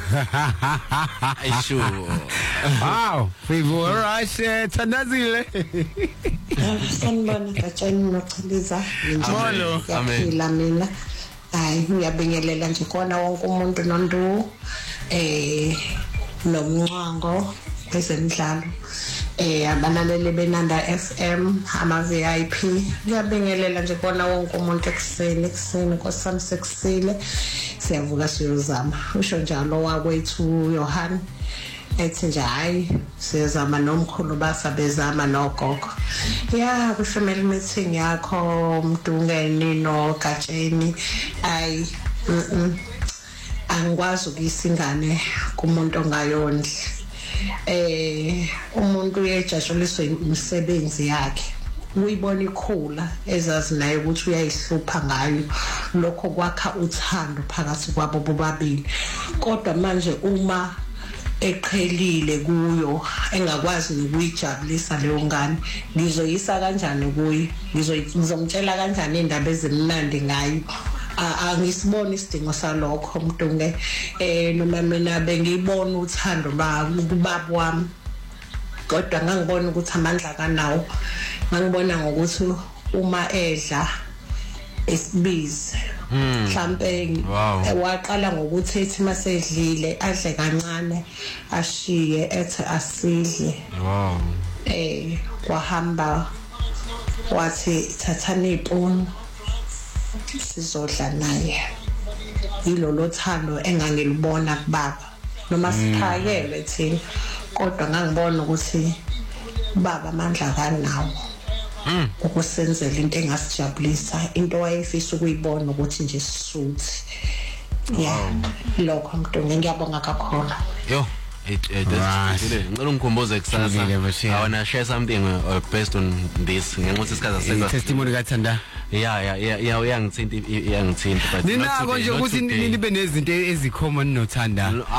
Ayisho. Wow, Fivo, alright, Thandazile. Sanibona Gatsheni noChiliza. Molo. Yaphila mina. Hayi ngiyabingelela nje khona wonke umuntu nondu nomncango kwezemidlalo. Abanaleli benanda FM ama VIP ngiyabingelela nje khona wonke umuntu ekseni nkosami sekusile siyavuka siyozama usho njalo wakwethu Yohani ethi nje hayi siyazama nomkhulu basabezama nogogo ya ku family meeting yakho Mdungeni no Gatsheni ayi angikwazi ukuyisingane kumuntu ongayondli umuntu uyejatshuliswa imisebenzi yakhe uyibona ikhula ezazi naye ukuthi uyayihlupha ngayo lokho kwakha uthando phakathi kwabo bobabili kodwa manje uma eqhelile kuyo engakwazi ukuyijabulisa leyo ngane ngizoyisa kanjani kuyi ngizomtshela kanjani indaba ezimnandi ngayo angisiboni isidingo salokho Mdunge noma mina bengiyibona uthando kubaba wami kodwa ngangibona ukuthi amandla kanawo ngangibona ngokuthi uma edla esibizi mhlambe waqala ngokuthi ethi masedlile adle kancane ashiye ethi asidle kwahamba wathi thathani ipuni sizodla naye yilolo thando engangilibona kubaba noma siphakele thina kodwa ngangibona ukuthi baba amandla kanawo ukusenzela into engasijabulisa into wayefisa ukuyibona ukuthi nje sisuthi lokho Mdunge ngiyabonga kakhulu Yo ngicela ungikhumbuze kusasa I wanna share something based on this ngenxa isikhaza senza testimony kaThanda uyangithinta but nina konje ukuthi nibe nezinto ezicommon noThanda